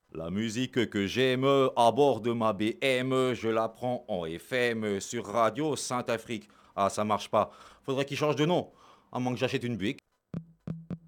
La musique que j'aime à bord de ma BM, je la prends en FM sur Radio Sainte-Afrique. Ah, ça marche pas. Faudrait qu'il change de nom. À moins que j'achète une buick.